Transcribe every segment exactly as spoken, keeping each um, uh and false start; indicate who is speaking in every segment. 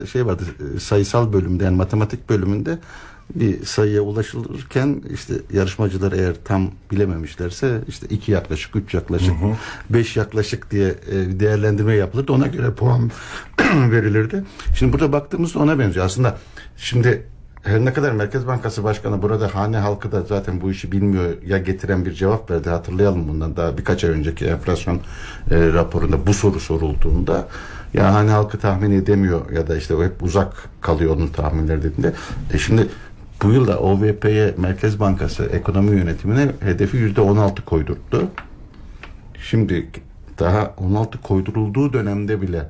Speaker 1: şey vardı, sayısal bölümde, yani matematik bölümünde bir sayıya ulaşılırken işte yarışmacılar eğer tam bilememişlerse işte iki yaklaşık, üç yaklaşık, hı hı. beş yaklaşık diye e, değerlendirme yapılırdı. Ona göre puan verilirdi. Şimdi burada baktığımızda ona benziyor. Aslında şimdi her ne kadar Merkez Bankası Başkanı burada hane halkı da zaten bu işi bilmiyor ya getiren bir cevap verdi. Hatırlayalım bundan daha birkaç ay önceki enflasyon e, raporunda bu soru sorulduğunda ya hane halkı tahmin edemiyor ya da işte o hep uzak kalıyor onun tahminleri dediğinde. E şimdi bu yılda O V P'ye Merkez Bankası ekonomi yönetimine hedefi yüzde on altı koydurttu. Şimdi daha on altı koydurulduğu dönemde bile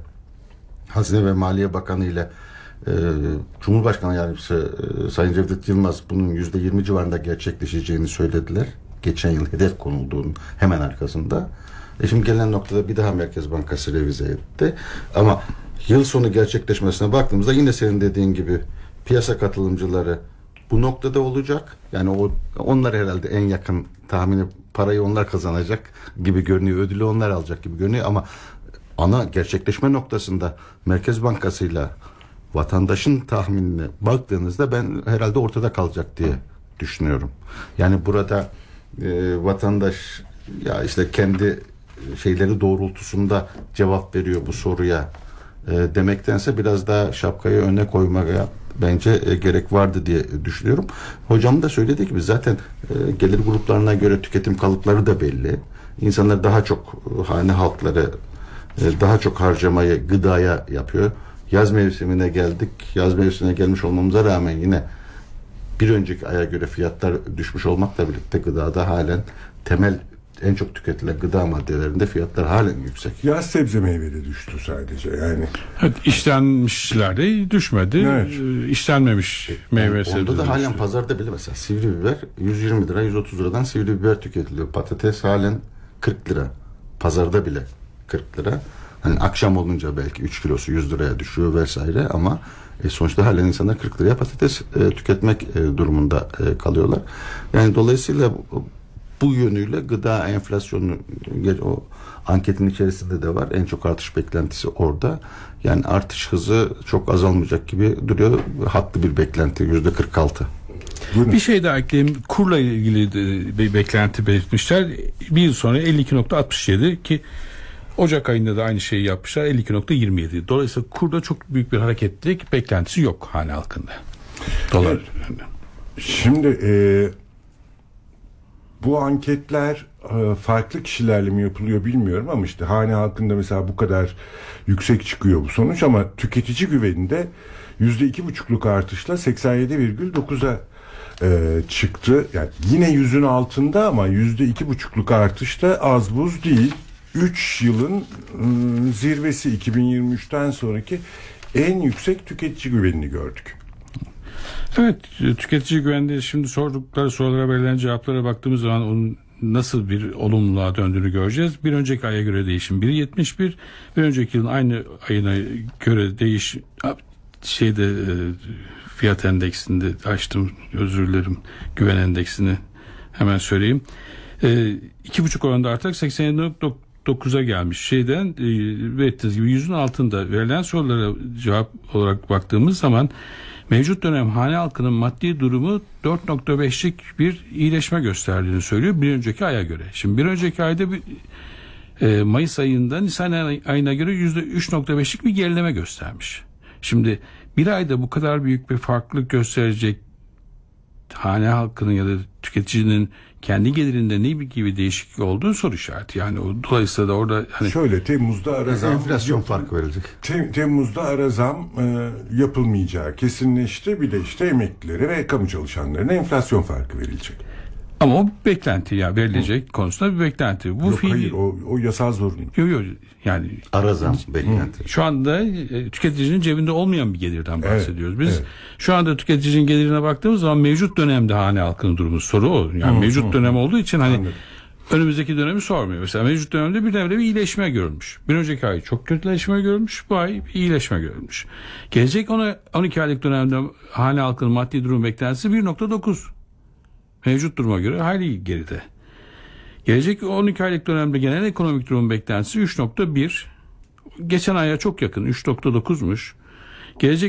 Speaker 1: Hazine ve Maliye Bakanı ile e, Cumhurbaşkanı Yardımcısı e, Sayın Cevdet Yılmaz bunun yüzde yirmi civarında gerçekleşeceğini söylediler. Geçen yıl hedef konulduğunun hemen arkasında. E şimdi gelen noktada bir daha Merkez Bankası revize etti. Ama yıl sonu gerçekleşmesine baktığımızda yine senin dediğin gibi piyasa katılımcıları bu noktada olacak. Yani o onlar herhalde en yakın tahmini parayı onlar kazanacak gibi görünüyor. Ödülü onlar alacak gibi görünüyor ama ana gerçekleşme noktasında Merkez Bankası'yla vatandaşın tahminine baktığınızda ben herhalde ortada kalacak diye düşünüyorum. Yani burada e, vatandaş ya işte kendi şeyleri doğrultusunda cevap veriyor bu soruya e, demektense biraz daha şapkayı öne koymaya bence e, gerek vardı diye düşünüyorum. Hocam da söylediği gibi zaten e, gelir gruplarına göre tüketim kalıpları da belli. İnsanlar daha çok hane halkları e, daha çok harcamayı gıdaya yapıyor. Yaz mevsimine geldik. Yaz mevsimine gelmiş olmamıza rağmen yine bir önceki aya göre fiyatlar düşmüş olmakla birlikte gıdada halen temel en çok tüketilen gıda maddelerinde fiyatlar halen yüksek.
Speaker 2: Yaz sebze meyveli düştü sadece yani.
Speaker 3: Evet, işlenmişlerde düşmedi.
Speaker 2: Evet.
Speaker 3: İşlenmemiş meyve
Speaker 1: yani
Speaker 3: sebze.
Speaker 1: Onda da halen pazarda bile mesela sivri biber yüz yirmi lira, yüz otuz liradan sivri biber tüketiliyor. Patates halen kırk lira. Pazarda bile kırk lira. Hani akşam olunca belki üç kilosu yüz liraya düşüyor vesaire ama e, sonuçta halen insanlar kırk liraya patates e, tüketmek e, durumunda e, kalıyorlar. Yani dolayısıyla bu, bu yönüyle gıda enflasyonu o anketin içerisinde de var. En çok artış beklentisi orada. Yani artış hızı çok azalmayacak gibi duruyor. Haklı bir beklenti. yüzde kırk altı.
Speaker 3: Bir şey daha ekleyeyim. Kurla ilgili bir beklenti belirtmişler. Bir yıl sonra elli iki virgül altmış yedi ki Ocak ayında da aynı şeyi yapmışlar. elli iki virgül yirmi yedi. Dolayısıyla kurda çok büyük bir hareketlilik beklentisi yok hane halkında. Dolar.
Speaker 2: Evet. Şimdi e, bu anketler e, farklı kişilerle mi yapılıyor bilmiyorum ama işte hane halkında mesela bu kadar yüksek çıkıyor bu sonuç ama tüketici güveninde yüzde iki buçukluk artışla seksen yedi virgül dokuza e, çıktı. Yani yine yüzün altında ama yüzde iki buçukluk artışta az buz değil. üç yılın ıı, zirvesi iki bin yirmi üçten sonraki en yüksek tüketici güvenini gördük.
Speaker 3: Evet, tüketici güvenliği şimdi sordukları sorulara verilen cevaplara baktığımız zaman onun nasıl bir olumluluğa döndüğünü göreceğiz. Bir önceki aya göre değişim bir virgül yetmiş bir, bir önceki yılın aynı ayına göre değiş şeyde fiyat endeksinde açtım, özür dilerim, güven endeksini hemen söyleyeyim. iki buçuk oranda artarak seksen yedi nokta dokuza gelmiş. Şeyden belirttiğiniz gibi yüzün altında verilen sorulara cevap olarak baktığımız zaman mevcut dönem hane halkının maddi durumu dört nokta beşlik bir iyileşme gösterdiğini söylüyor bir önceki aya göre. Şimdi bir önceki ayda bir, e, Mayıs ayında Nisan ayına göre yüzde üç nokta beşlik bir gerileme göstermiş. Şimdi bir ayda bu kadar büyük bir farklılık gösterecek hane halkının ya da tüketicinin kendi gelirinde ne gibi değişiklik olduğu soru işareti. Yani o, dolayısıyla da orada hani
Speaker 2: şöyle Temmuz'da ara zam
Speaker 1: enflasyon
Speaker 2: yap-
Speaker 1: farkı verilecek.
Speaker 2: Tem- Temmuz'da ara zam e, yapılmayacağı kesinleşti. Bir de işte emeklilere ve kamu çalışanlarına enflasyon farkı verilecek.
Speaker 3: Ama o beklenti ya verilecek Hı. konusunda bir beklenti. Bu
Speaker 2: yok
Speaker 3: fiili...
Speaker 2: hayır o, o yasal zorunlu.
Speaker 3: Yok yok yani
Speaker 1: ara zam beklenti.
Speaker 3: Şu anda e, tüketicinin cebinde olmayan bir gelirden bahsediyoruz. Biz
Speaker 2: evet.
Speaker 3: şu anda tüketicinin gelirine baktığımız zaman mevcut dönemde hane halkının durumu soru o. Yani Hı. mevcut Hı. dönem olduğu için hani Anladım. önümüzdeki dönemi sormuyor. Mesela mevcut dönemde bir devre bir iyileşme görülmüş. Bir önceki ay çok kötüleşme görülmüş. Bu ay bir iyileşme görülmüş. Gelecek on iki aylık dönemde hane halkının maddi durum beklentisi bir nokta dokuz. Mevcut duruma göre hayli geride. Gelecek on iki aylık dönemde genel ekonomik durum beklentisi üç nokta bir. Geçen aya çok yakın üç nokta dokuzmuş. Gelecek